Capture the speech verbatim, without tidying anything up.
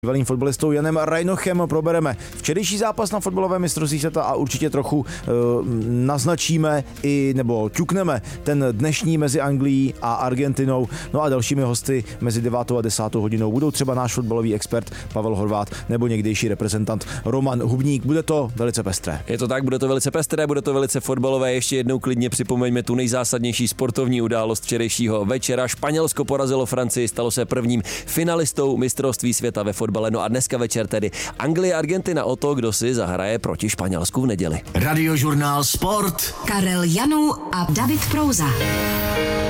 Bývalým fotbalistou Janem Rajnochem probereme včerejší zápas na fotbalovém mistrovství světa a určitě trochu e, naznačíme i nebo ťukneme ten dnešní mezi Anglií a Argentinou. No a dalšími hosty mezi devátou a desátou hodinou budou třeba náš fotbalový expert Pavel Horvát nebo někdejší reprezentant Roman Hubník. Bude to velice pestré. Je to tak, bude to velice pestré, bude to velice fotbalové. Ještě jednou klidně připomeňme tu nejzásadnější sportovní událost včerejšího večera. Španělsko porazilo Francii, stalo se prvním finalistou mistrovství světa ve fotbale. No a dneska večer tedy Anglie, Argentina o to, kdo si zahraje proti Španělsku v neděli. Radiožurnál Sport. Karel Janů a David Prouza.